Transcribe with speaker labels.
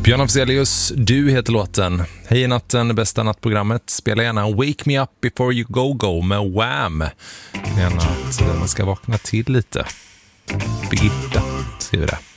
Speaker 1: Björn Afzelius, Du heter låten. Hej i natten, bästa nattprogrammet. Spela gärna Wake Me Up Before You Go med Wham. Gärna att man ska vakna till lite. Birgitta, skriver det.